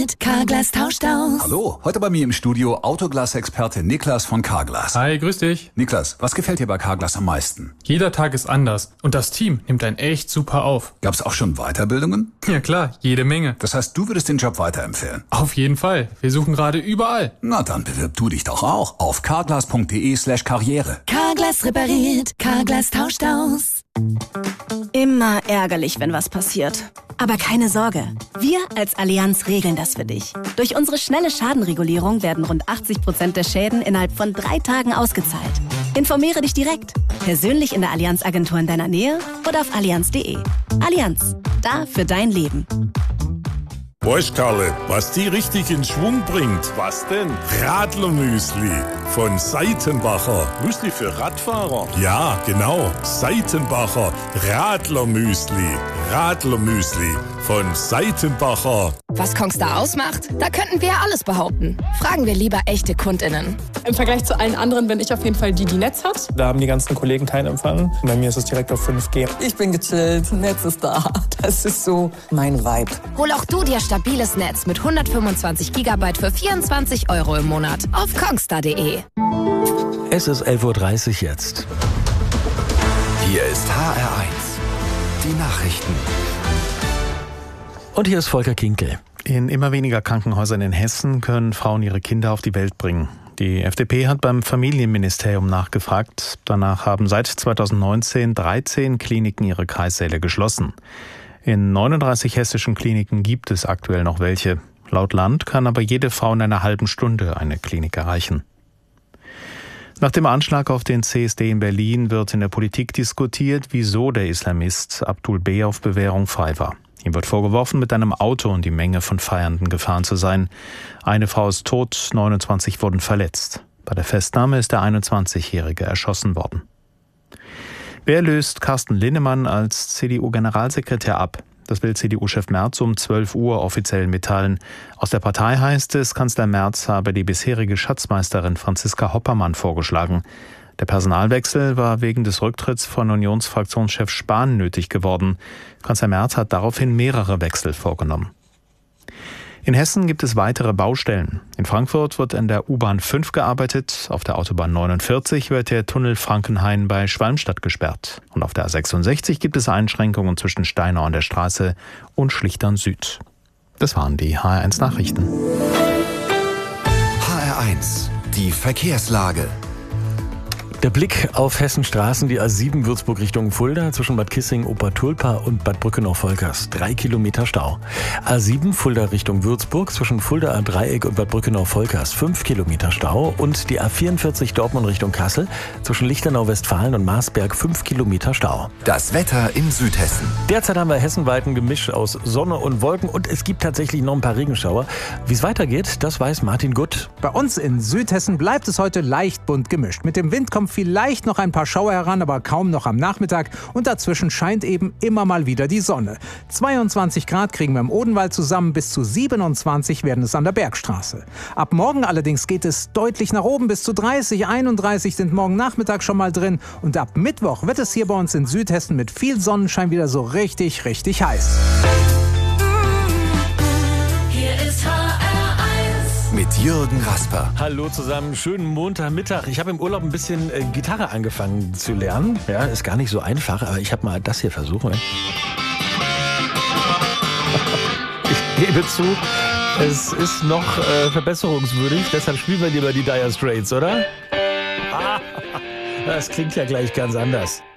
Carglass tauscht aus. Hallo, heute bei mir im Studio Autoglas-Experte Niklas von Carglass. Hi, grüß dich. Niklas, was gefällt dir bei Carglass am meisten? Jeder Tag ist anders und das Team nimmt einen echt super auf. Gab's auch schon Weiterbildungen? Ja klar, jede Menge. Das heißt, du würdest den Job weiterempfehlen? Auf jeden Fall. Wir suchen gerade überall. Na dann bewirb du dich doch auch auf carglass.de/karriere. Carglass repariert, Carglass tauscht aus. Immer ärgerlich, wenn was passiert. Aber keine Sorge, wir als Allianz regeln das für dich. Durch unsere schnelle Schadenregulierung werden rund 80% der Schäden innerhalb von 3 Tagen ausgezahlt. Informiere dich direkt, persönlich in der Allianz-Agentur in deiner Nähe oder auf allianz.de. Allianz, da für dein Leben. Weißt Karle, was die richtig in Schwung bringt? Was denn? Radlermüsli von Seitenbacher. Müsli für Radfahrer? Ja, genau. Seitenbacher Radlermüsli. Radlermüsli von Seitenbacher. Was Kongstar ausmacht? Da könnten wir ja alles behaupten. Fragen wir lieber echte KundInnen. Im Vergleich zu allen anderen bin ich auf jeden Fall die Netz hat. Da haben die ganzen Kollegen keinen Empfang. Bei mir ist es direkt auf 5G. Ich bin gechillt, Netz ist da. Das ist so mein Vibe. Hol auch du dir stabiles Netz mit 125 GB für 24 € im Monat auf kongstar.de. Es ist 11:30 Uhr jetzt. Hier ist HR1. Die Nachrichten. Und hier ist Volker Kinkel. In immer weniger Krankenhäusern in Hessen können Frauen ihre Kinder auf die Welt bringen. Die FDP hat beim Familienministerium nachgefragt. Danach haben seit 2019 13 Kliniken ihre Kreissäle geschlossen. In 39 hessischen Kliniken gibt es aktuell noch welche. Laut Land kann aber jede Frau in einer halben Stunde eine Klinik erreichen. Nach dem Anschlag auf den CSD in Berlin wird in der Politik diskutiert, wieso der Islamist Abdul B. auf Bewährung frei war. Ihm wird vorgeworfen, mit einem Auto in die Menge von Feiernden gefahren zu sein. Eine Frau ist tot, 29 wurden verletzt. Bei der Festnahme ist der 21-Jährige erschossen worden. Wer löst Carsten Linnemann als CDU-Generalsekretär ab? Das will CDU-Chef Merz um 12 Uhr offiziell mitteilen. Aus der Partei heißt es, Kanzler Merz habe die bisherige Schatzmeisterin Franziska Hoppermann vorgeschlagen. Der Personalwechsel war wegen des Rücktritts von Unionsfraktionschef Spahn nötig geworden. Kanzler Merz hat daraufhin mehrere Wechsel vorgenommen. In Hessen gibt es weitere Baustellen. In Frankfurt wird an der U-Bahn 5 gearbeitet, auf der Autobahn 49 wird der Tunnel Frankenhain bei Schwalmstadt gesperrt. Und auf der A66 gibt es Einschränkungen zwischen Steinau an der Straße und Schlichtern Süd. Das waren die HR1 Nachrichten. HR1, die Verkehrslage. Der Blick auf Hessens Straßen, die A7 Würzburg Richtung Fulda zwischen Bad Kissing, Obertulpa und Bad Brückenau-Volkers. 3 Kilometer Stau. A7 Fulda Richtung Würzburg zwischen Fulda am Dreieck und Bad Brückenau-Volkers. 5 Kilometer Stau. Und die A44 Dortmund Richtung Kassel zwischen Lichtenau-Westfalen und Marsberg. 5 Kilometer Stau. Das Wetter in Südhessen. Derzeit haben wir hessenweit ein Gemisch aus Sonne und Wolken und es gibt tatsächlich noch ein paar Regenschauer. Wie es weitergeht, das weiß Martin Gutt. Bei uns in Südhessen bleibt es heute leicht bunt gemischt. Mit dem Wind kommt vielleicht noch ein paar Schauer heran, aber kaum noch am Nachmittag. Und dazwischen scheint eben immer mal wieder die Sonne. 22 Grad kriegen wir im Odenwald zusammen, bis zu 27 werden es an der Bergstraße. Ab morgen allerdings geht es deutlich nach oben, bis zu 30, 31 sind morgen Nachmittag schon mal drin. Und ab Mittwoch wird es hier bei uns in Südhessen mit viel Sonnenschein wieder so richtig, richtig heiß. Mit Jürgen Rasper. Hallo zusammen, schönen Montagmittag. Ich habe im Urlaub ein bisschen Gitarre angefangen zu lernen. Ja, ist gar nicht so einfach, aber ich habe mal das hier versucht. Ich gebe zu, es ist noch verbesserungswürdig. Deshalb spielen wir lieber die Dire Straits, oder? Das klingt ja gleich ganz anders.